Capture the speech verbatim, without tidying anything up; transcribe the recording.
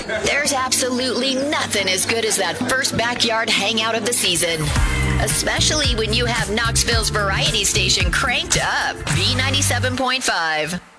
There's absolutely nothing as good as that first backyard hangout of the season. Especially when you have Knoxville's variety station cranked up. B ninety-seven point five.